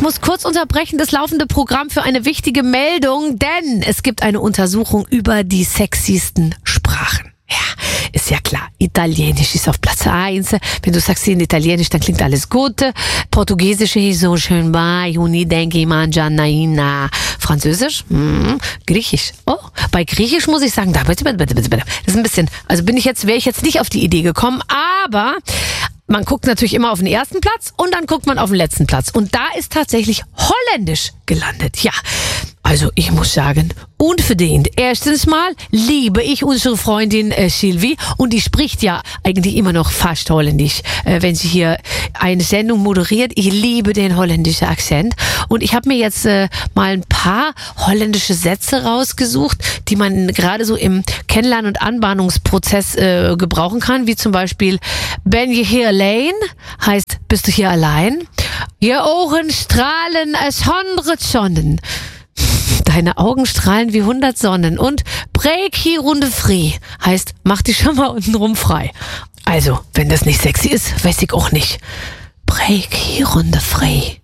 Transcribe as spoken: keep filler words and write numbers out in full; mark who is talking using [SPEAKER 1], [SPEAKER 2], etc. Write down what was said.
[SPEAKER 1] muss kurz unterbrechen, das laufende Programm für eine wichtige Meldung, denn es gibt eine Untersuchung über die sexiesten Sprachen. Ja, ist ja klar. Italienisch ist auf Platz eins. Wenn du sagst in Italienisch, dann klingt alles gut. Portugiesisch ist so schön bei Uni denki mangianaina. Französisch? Hm. Griechisch. Oh, bei Griechisch muss ich sagen, da bitte, bitte, bitte, bitte. Das ist ein bisschen, also bin ich jetzt, wäre ich jetzt nicht auf die Idee gekommen, aber man guckt natürlich immer auf den ersten Platz und dann guckt man auf den letzten Platz. Und da ist tatsächlich Holländisch gelandet. Ja, also ich muss sagen, unverdient. Erstens mal liebe ich unsere Freundin äh, Sylvie und die spricht ja eigentlich immer noch fast Holländisch, äh, wenn sie hier eine Sendung moderiert. Ich liebe den holländischen Akzent und ich habe mir jetzt äh, mal ein paar holländische Sätze rausgesucht, die man gerade so im Kennenlernen- und Anbahnungsprozess äh, gebrauchen kann, wie zum Beispiel Ben je hier alleen? Heißt, bist du hier allein? Je Augen strahlen als hundert Sonnen. Deine Augen strahlen wie hundert Sonnen. Und break hier runde frei. Heißt, mach dich schon mal untenrum frei. Also, wenn das nicht sexy ist, weiß ich auch nicht. Break hier runde frei.